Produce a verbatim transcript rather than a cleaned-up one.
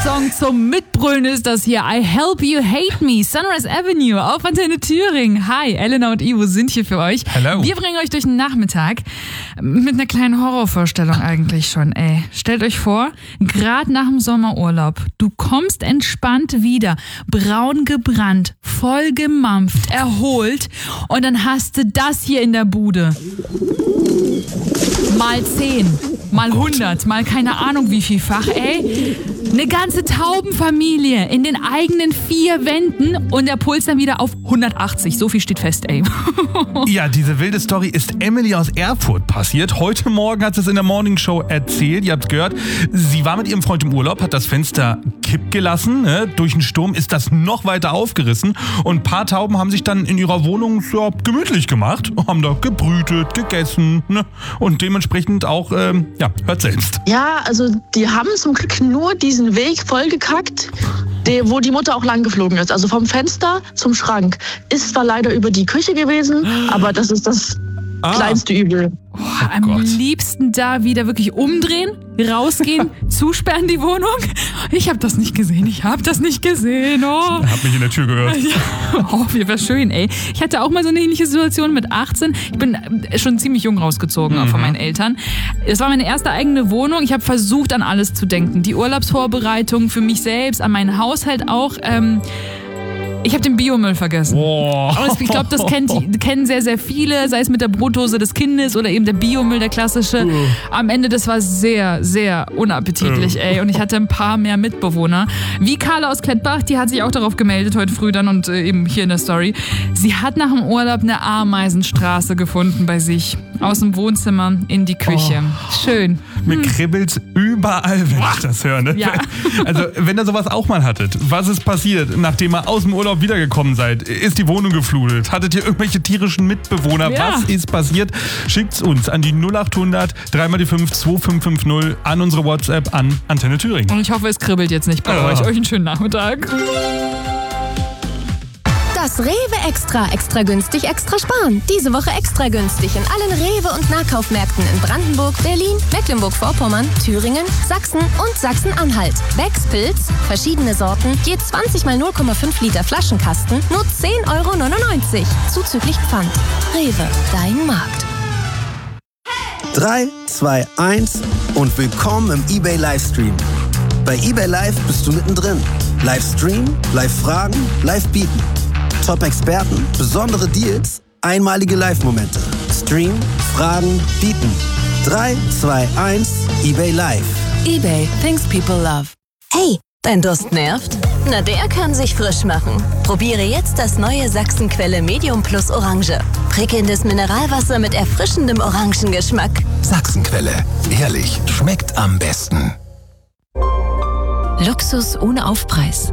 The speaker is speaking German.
Song zum Mitbrüllen ist das hier. I Help You Hate Me, Sunrise Avenue auf Antenne Thüringen. Hi, Elena und Ivo sind hier für euch. Hello. Wir bringen euch durch den Nachmittag mit einer kleinen Horrorvorstellung eigentlich schon, ey. Stellt euch vor, gerade nach dem Sommerurlaub, du kommst entspannt wieder, braun gebrannt, voll gemampft, erholt und dann hast du das hier in der Bude. Mal zehn, mal hundert, mal keine Ahnung wie vielfach, ey. Eine ganze Taubenfamilie in den eigenen vier Wänden und der Puls dann wieder auf hundertachtzig. So viel steht fest, ey. Ja, diese wilde Story ist Emily aus Erfurt passiert. Heute Morgen hat sie es in der Morning Show erzählt. Ihr habt gehört, sie war mit ihrem Freund im Urlaub, hat das Fenster kipp gelassen. Ne? Durch den Sturm ist das noch weiter aufgerissen. Und ein paar Tauben haben sich dann in ihrer Wohnung ja, gemütlich gemacht. Haben da gebrütet, gegessen. Ne? Und dementsprechend auch, ähm, ja, hört selbst. Ja, also die haben zum Glück nur diesen Weg vollgekackt, der, wo die Mutter auch lang geflogen ist. Also vom Fenster zum Schrank. Ist zwar leider über die Küche gewesen, aber das ist das ah. kleinste Übel. Oh, am Gott. liebsten da wieder wirklich umdrehen, rausgehen, zusperren die Wohnung. Ich habe das nicht gesehen, ich habe das nicht gesehen. Oh. Hab mich in der Tür gehört. Oh, wäre schön, ey. Ich hatte auch mal so eine ähnliche Situation mit achtzehn. Ich bin schon ziemlich jung rausgezogen mhm. von meinen Eltern. Es war meine erste eigene Wohnung. Ich habe versucht, an alles zu denken. Die Urlaubsvorbereitung für mich selbst, an meinen Haushalt auch. Ähm, Ich habe den Biomüll vergessen. Oh. Ich glaube, das kennt, kennen sehr, sehr viele, sei es mit der Brotdose des Kindes oder eben der Biomüll, der klassische. Uh. Am Ende, das war sehr, sehr unappetitlich, uh. ey. Und ich hatte ein paar mehr Mitbewohner. Wie Carla aus Klettbach, die hat sich auch darauf gemeldet heute früh dann und äh, eben hier in der Story. Sie hat nach dem Urlaub eine Ameisenstraße gefunden bei sich. Aus dem Wohnzimmer in die Küche. Oh. Schön. Mir hm. kribbelt's überall, wenn ich das höre. Ne? Ja. Also, wenn ihr sowas auch mal hattet, was ist passiert, nachdem ihr aus dem Urlaub wiedergekommen seid? Ist die Wohnung geflutet? Hattet ihr irgendwelche tierischen Mitbewohner? Ja. Was ist passiert? Schickt's uns an die null acht hundert, drei mal die fünf, zwei fünf fünf null an unsere WhatsApp an Antenne Thüringen. Und ich hoffe, es kribbelt jetzt nicht bei ja. euch. Euch einen schönen Nachmittag. Das Rewe Extra, extra günstig, extra sparen. Diese Woche extra günstig in allen Rewe- und Nahkaufmärkten in Brandenburg, Berlin, Mecklenburg-Vorpommern, Thüringen, Sachsen und Sachsen-Anhalt. Becks Pilz, verschiedene Sorten, je zwanzig mal null Komma fünf Liter Flaschenkasten, nur zehn Euro neunundneunzig. Zuzüglich Pfand. Rewe, dein Markt. drei, zwei, eins und willkommen im eBay Livestream. Bei eBay Live bist du mittendrin. Livestream, Live-Fragen, Live-Bieten. Top-Experten, besondere Deals, einmalige Live-Momente. Stream, Fragen, bieten. drei, zwei, eins, eBay Live. eBay, things people love. Hey, dein Durst nervt? Na, der kann sich frisch machen. Probiere jetzt das neue Sachsenquelle Medium Plus Orange. Prickelndes Mineralwasser mit erfrischendem Orangengeschmack. Sachsenquelle. Ehrlich, schmeckt am besten. Luxus ohne Aufpreis.